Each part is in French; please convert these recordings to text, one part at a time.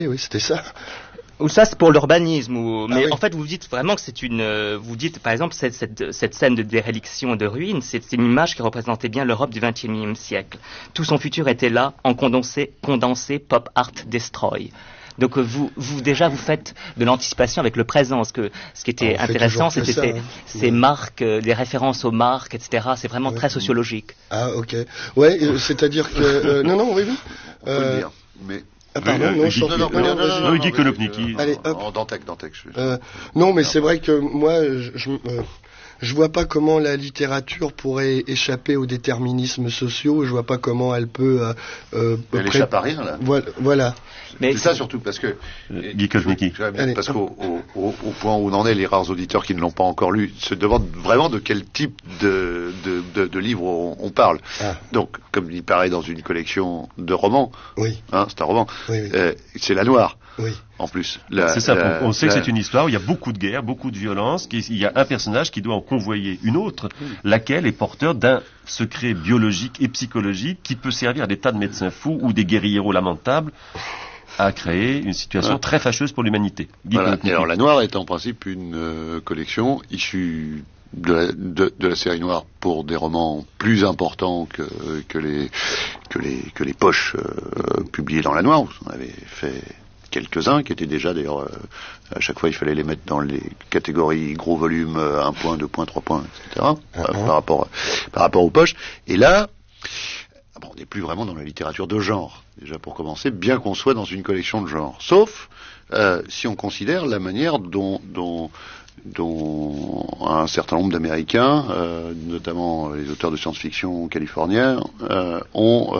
Oui, c'était ça. Ou ça, c'est pour l'urbanisme. Mais oui. en fait, vous dites vraiment que c'est vous dites, par exemple, cette scène de déréliction et de ruine, c'est une image qui représentait bien l'Europe du XXIe siècle. Tout son futur était là, en condensé, pop art destroy. Donc vous faites de l'anticipation avec le présent. Ce qui était intéressant, c'était ces marques, des références aux marques, etc. C'est vraiment très sociologique. Ah, ok. Ouais, c'est-à-dire que... non, oui. On peut le dire, mais... Ah, pardon, non, il dit que Lopnicki. Allez, hop. Dantec. Non, mais c'est vrai que moi, je vois pas comment la littérature pourrait échapper aux déterminismes sociaux. Je vois pas comment elle peut. Elle échappe à rien là. Voilà. Mais c'est ça surtout parce que parce qu'au point où on en est, les rares auditeurs qui ne l'ont pas encore lu se demandent vraiment de quel type de livre on parle. Ah. Donc, comme il paraît dans une collection de romans, oui, c'est un roman. Oui. C'est La Noire. Oui. En plus, c'est ça. On sait que c'est une histoire où il y a beaucoup de guerre, beaucoup de violence. Il y a un personnage qui doit en convoyer une autre, laquelle est porteur d'un secret biologique et psychologique qui peut servir à des tas de médecins fous ou des guérilleros lamentables à créer une situation très fâcheuse pour l'humanité. Voilà. Et alors, La Noire est en principe une collection issue de la série Noire pour des romans plus importants que les poches publiées dans La Noire. On avait fait quelques-uns qui étaient déjà d'ailleurs à chaque fois il fallait les mettre dans les catégories gros volume 1 point, 2 points, 3 points, etc. Par rapport aux poches. Et là, on n'est plus vraiment dans la littérature de genre, déjà pour commencer, bien qu'on soit dans une collection de genre. Sauf si on considère la manière dont un certain nombre d'Américains, notamment les auteurs de science-fiction californiens, ont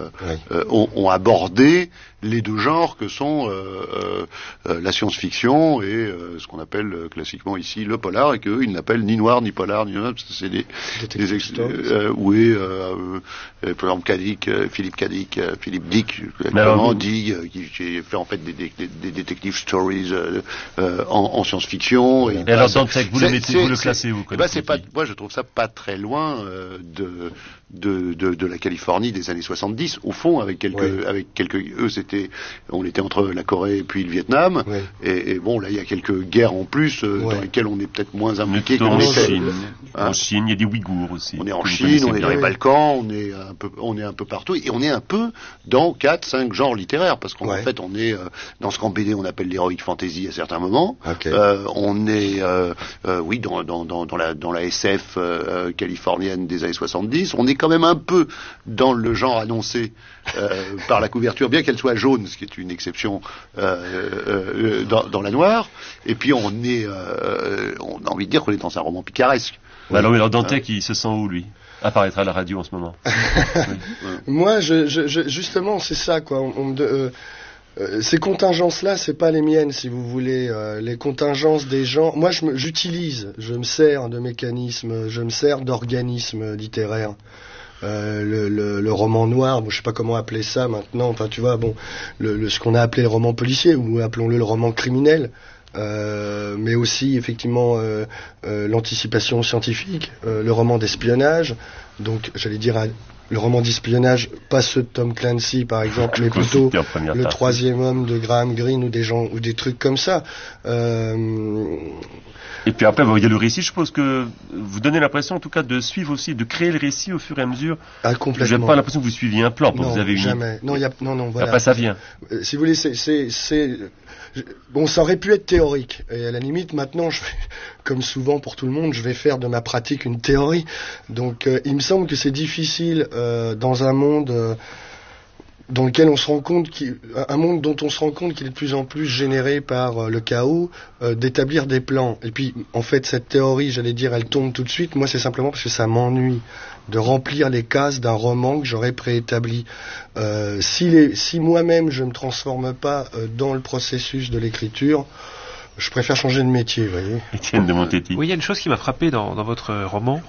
abordé les deux genres que sont la science-fiction et ce qu'on appelle classiquement ici le polar, et qu'eux ils n'appellent ni noir ni polar ni c'est des par exemple Philippe Dick qui fait en fait des detective stories en science-fiction. Et alors Dantec, vous le classez où? Moi je trouve ça pas très loin de la Californie des années 70 au fond, avec quelques on était entre la Corée et puis le Vietnam, et bon là il y a quelques guerres en plus dans lesquelles on est peut-être moins impliqué qu'on était. En Chine, il y a des Ouïghours aussi. On est en Chine, on est dans les Balkans, on est un peu partout, et on est un peu dans 4-5 genres littéraires, parce qu'en fait on est dans ce qu'en BD on appelle l'heroic fantasy à certains moments. On est dans la SF californienne des années 70. On est quand même un peu dans le genre annoncé par la couverture, bien qu'elle soit jaune, ce qui est une exception dans La Noire. Et puis on a envie de dire qu'on est dans un roman picaresque. Alors Dantec, il se sent où, lui? Apparaîtra à la radio en ce moment. Moi, justement, c'est ça, quoi. Ces contingences-là, c'est pas les miennes, si vous voulez. Les contingences des gens. Moi, je me sers de mécanismes, je me sers d'organismes littéraires. Le roman noir, je sais pas comment appeler ça maintenant. Enfin, tu vois, ce qu'on a appelé le roman policier, ou appelons-le le roman criminel. Mais aussi effectivement l'anticipation scientifique, le roman d'espionnage, donc j'allais dire le roman d'espionnage, pas ceux de Tom Clancy par exemple, mais plutôt le troisième homme de Graham Greene ou des trucs comme ça. Et puis après, il y a le récit. Je suppose que vous donnez l'impression, en tout cas, de suivre aussi, de créer le récit au fur et à mesure. Ah, complètement. Je n'ai pas l'impression que vous suiviez un plan. Non, vous avez jamais. Voilà. Après, ça vient. Si vous voulez, ça aurait pu être théorique. Et à la limite, maintenant, comme souvent pour tout le monde, je vais faire de ma pratique une théorie. Donc, il me semble que c'est difficile dans un monde dans lequel on se rend compte un monde dont on se rend compte qu'il est de plus en plus généré par le chaos, d'établir des plans. Et puis, en fait, cette théorie, j'allais dire, elle tombe tout de suite. Moi, c'est simplement parce que ça m'ennuie de remplir les cases d'un roman que j'aurais préétabli. Si moi-même, je me transforme pas dans le processus de l'écriture, je préfère changer de métier, vous voyez. Étienne de Montetti. Oui, il y a une chose qui m'a frappé dans votre roman,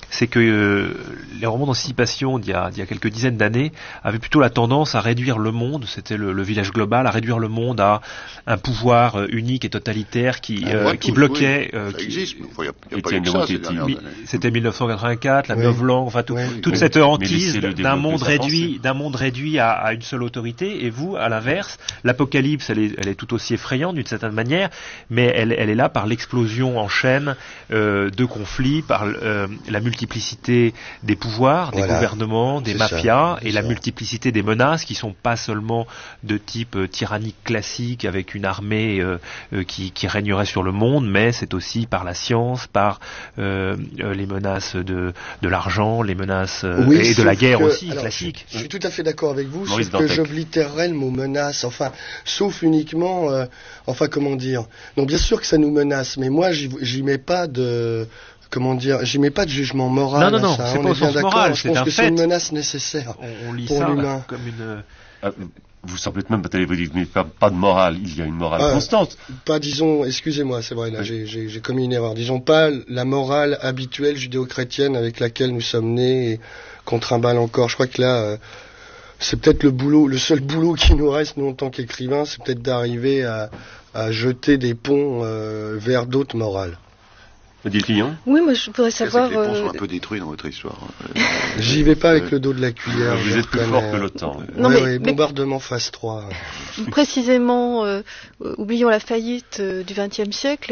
c'est que les romans d'anticipation d'il y a quelques dizaines d'années avaient plutôt la tendance à réduire le monde, c'était le village global, à réduire le monde à un pouvoir unique et totalitaire qui bloquait. Ça existe, il n'y a pas eu que ça ces dernières années. C'était 1984, la novlangue, enfin toute cette hantise d'un monde réduit à une seule autorité. Et vous, à l'inverse, l'apocalypse, elle est tout aussi effrayante d'une certaine manière, mais elle est là par l'explosion en chaîne de conflits, par la multiplicité des pouvoirs, des gouvernements, des mafias, et la multiplicité des menaces qui sont pas seulement de type tyrannique classique avec une armée qui régnerait sur le monde, mais c'est aussi par la science, par les menaces de l'argent, les menaces et de la guerre aussi, classique. Je suis tout à fait d'accord avec vous, sauf que j'oblitérerais le mot menace, sauf uniquement, comment dire. Donc bien sûr que ça nous menace, mais moi j'y mets pas de... j'y mets pas de jugement moral. Non, c'est pas au sens moral, je pense que c'est une menace nécessaire on lit pour ça l'humain. Comme une... Vous semblez même vous dites, mais pas de morale, il y a une morale constante. Pas, disons, excusez-moi, c'est vrai, là, j'ai commis une erreur. Disons pas la morale habituelle judéo-chrétienne avec laquelle nous sommes nés et qu'on trimballe encore. Je crois que là, c'est peut-être le seul boulot qui nous reste, nous, en tant qu'écrivains, c'est peut-être d'arriver à jeter des ponts vers d'autres morales. Oui, moi je voudrais savoir... Les ponts sont un peu détruits dans votre histoire. J'y vais pas avec le dos de la cuillère. Vous êtes plus fort que l'OTAN. Bombardement phase 3. Précisément, oublions la faillite du XXe siècle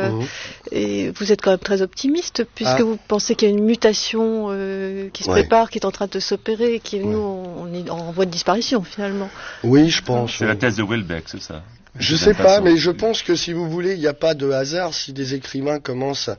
et vous êtes quand même très optimiste puisque vous pensez qu'il y a une mutation qui se prépare, qui est en train de s'opérer et qui nous, on est en voie de disparition finalement. Oui, je pense. C'est la thèse de Welbeck, c'est ça? Je sais pas, mais je pense que si vous voulez, il n'y a pas de hasard si des écrivains commencent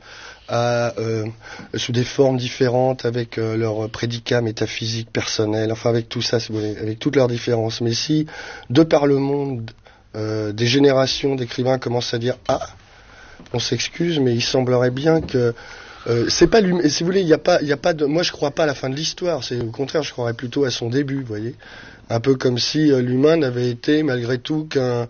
sous des formes différentes, avec leurs prédicats métaphysiques personnels, avec tout ça, si vous voulez, avec toutes leurs différences. Mais si, de par le monde, des générations d'écrivains commencent à dire « Ah, on s'excuse, mais il semblerait bien que... » c'est pas si vous voulez, il y a pas de... Moi, je crois pas à la fin de l'histoire. C'est au contraire, je croirais plutôt à son début, vous voyez. Un peu comme si l'humain n'avait été, malgré tout,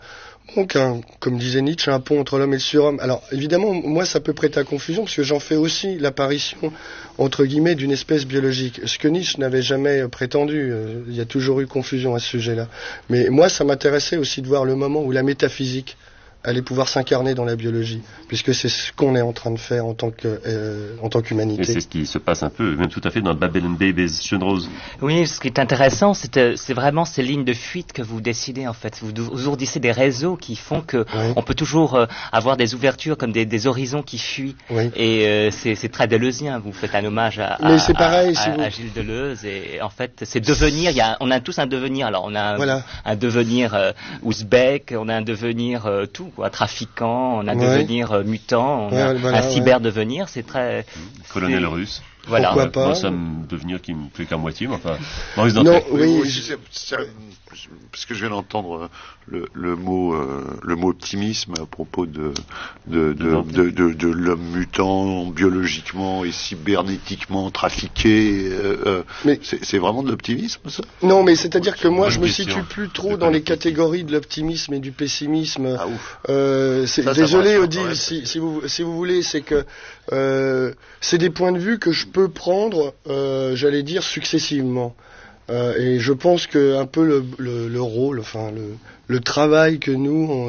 comme disait Nietzsche, un pont entre l'homme et le surhomme. Alors, évidemment, moi, ça peut prêter à confusion, parce que j'en fais aussi l'apparition, entre guillemets, d'une espèce biologique. Ce que Nietzsche n'avait jamais prétendu. Il y a toujours eu confusion à ce sujet-là. Mais moi, ça m'intéressait aussi de voir le moment où la métaphysique allait pouvoir s'incarner dans la biologie, puisque c'est ce qu'on est en train de faire en tant qu'humanité. Et c'est ce qui se passe un peu, même tout à fait dans Babylon Babies, Jeune Rose. Oui, ce qui est intéressant, c'est vraiment ces lignes de fuite que vous décidez en fait. Vous ourdissez des réseaux qui font que on peut toujours avoir des ouvertures comme des horizons qui fuient. Oui. Et c'est très deleuzien. Vous faites un hommage à Gilles Deleuze et en fait c'est devenir. On a tous un devenir. Alors on a un devenir ouzbek, on a un devenir tout. Trafiquant, on a un devenir mutant, on a un cyber-devenir, c'est très... Colonel russe. Voilà. Pourquoi pas? Moi, c'est un devenir qui me plaît qu'à moitié, mais enfin... Maurice D'Anthec. Parce que je viens d'entendre le mot optimisme à propos de l'homme mutant, biologiquement et cybernétiquement trafiqué. Mais c'est vraiment de l'optimisme, ça? Non, mais c'est-à-dire que moi, je me situe plus trop dans les catégories de l'optimisme et du pessimisme. Désolé, Odile, si vous voulez, c'est que c'est des points de vue que je peux prendre, j'allais dire, successivement. Et je pense que un peu le rôle, le travail que nous,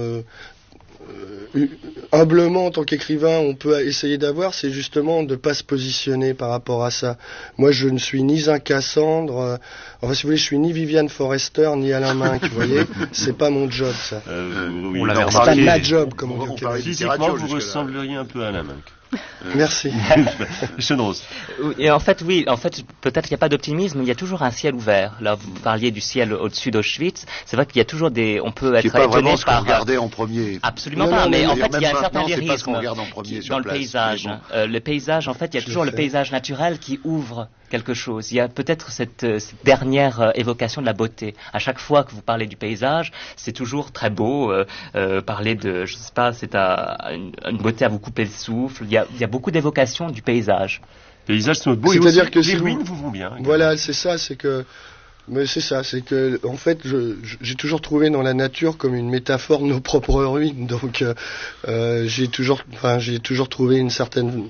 humblement en tant qu'écrivain, on peut essayer d'avoir, c'est justement de pas se positionner par rapport à ça. Moi, je ne suis ni un Cassandre, si vous voulez, je suis ni Viviane Forrester, ni Alain Minck, vous voyez. C'est pas mon job, ça. On l'avait c'est pas ma job, comme on dit. Physiquement, vous ressembleriez un peu à Alain Minck. Merci. Et en fait, peut-être qu'il n'y a pas d'optimisme, mais il y a toujours un ciel ouvert. Là, vous parliez du ciel au-dessus d'Auschwitz. C'est vrai qu'il y a toujours on peut être étonné par... C'est pas vraiment ce qu'on regardait en premier. Absolument pas, mais en fait, il y a un certain lyrisme dans le paysage. Le paysage, en fait, il y a toujours le paysage naturel qui ouvre quelque chose. Il y a peut-être cette dernière évocation de la beauté. À chaque fois que vous parlez du paysage, c'est toujours très beau. Parler de, je sais pas, c'est une beauté à vous couper le souffle. Il y a beaucoup d'évocations du paysage. Paysages sont beaux. C'est-à-dire que les ruines vous vont bien. Voilà, c'est ça, c'est que en fait, j'ai toujours trouvé dans la nature comme une métaphore de nos propres ruines. Donc, j'ai toujours trouvé une certaine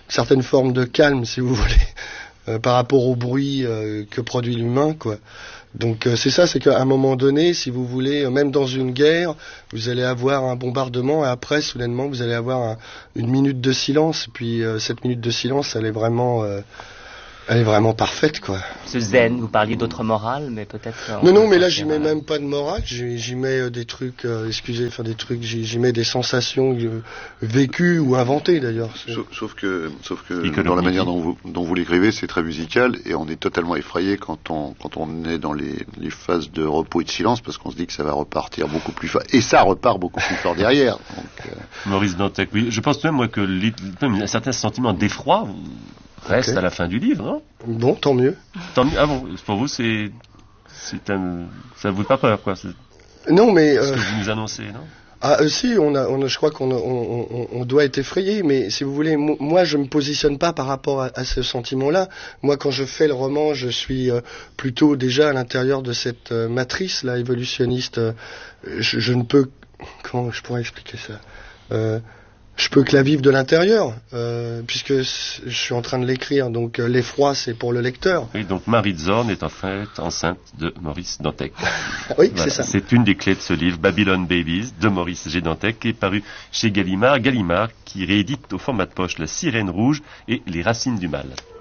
certaine forme de calme, si vous voulez, par rapport au bruit que produit l'humain, quoi. Donc c'est ça, c'est qu'à un moment donné, si vous voulez, même dans une guerre, vous allez avoir un bombardement et après, soudainement, vous allez avoir une minute de silence. Et puis cette minute de silence, elle est vraiment parfaite, quoi. Ce zen, vous parliez d'autre morale, mais peut-être... Non, mais là, j'y mets même pas de morale, j'y mets des trucs, j'y mets des sensations vécues ou inventées, d'ailleurs. Sauf que dans la manière dont vous l'écrivez, c'est très musical, et on est totalement effrayé quand on est dans les phases de repos et de silence, parce qu'on se dit que ça va repartir beaucoup plus fort, et ça repart beaucoup plus fort derrière. Donc, Maurice Dantec, oui, je pense même, moi, que même un certain sentiment d'effroi reste à la fin du livre, non? Bon, tant mieux. Tant mieux. Ah bon, pour vous, ça vous fait pas peur, quoi? Non, mais... ce que vous nous annoncez, non? Si, je crois qu'on doit être effrayé, mais si vous voulez, moi, je me positionne pas par rapport à ce sentiment-là. Moi, quand je fais le roman, je suis plutôt déjà à l'intérieur de cette matrice, là, évolutionniste. Je ne peux... Comment je pourrais expliquer ça? Je peux que la vivre de l'intérieur, puisque je suis en train de l'écrire, donc l'effroi c'est pour le lecteur. Oui, donc Marie Zorn est en fait enceinte de Maurice Dantec. Oui, voilà, c'est ça. C'est une des clés de ce livre, Babylon Babies, de Maurice G. Dantec, qui est paru chez Gallimard qui réédite au format de poche La Sirène Rouge et Les Racines du Mal.